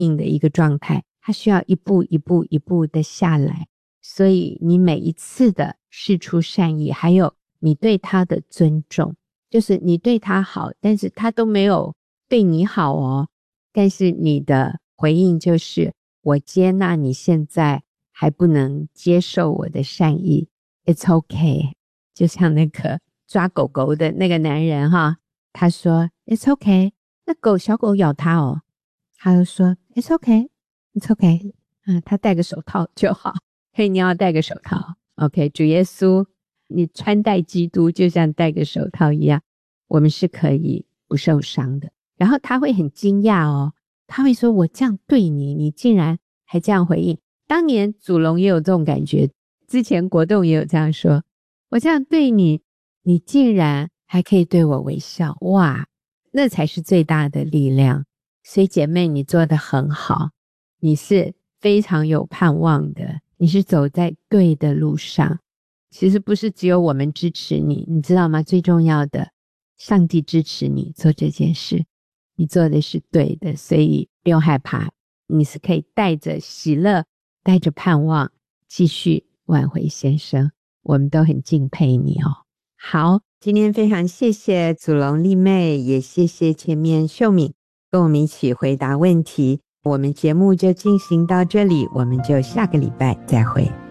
应的一个状态，他需要一步一步一步的下来。所以你每一次的释出善意，还有你对他的尊重，就是你对他好，但是他都没有对你好哦，但是你的回应就是我接纳你现在还不能接受我的善意， It's okay。 就像那个抓狗狗的那个男人哈，他说 It's okay， 那小狗咬他哦，他就说 It's okay It's okay， 他戴个手套就好，所以你要戴个手套。 OK， 主耶稣你穿戴基督就像戴个手套一样，我们是可以不受伤的。然后他会很惊讶哦，他会说我这样对你，你竟然还这样回应。当年祖龙也有这种感觉，之前国栋也有这样说，我这样对你，你竟然还可以对我微笑，哇，那才是最大的力量。所以姐妹，你做得很好，你是非常有盼望的，你是走在对的路上。其实不是只有我们支持你，你知道吗？最重要的，上帝支持你做这件事，你做的是对的，所以不用害怕，你是可以带着喜乐，带着盼望继续挽回先生，我们都很敬佩你哦。好，今天非常谢谢祖龙丽妹，也谢谢前面秀敏跟我们一起回答问题。我们节目就进行到这里，我们就下个礼拜再会。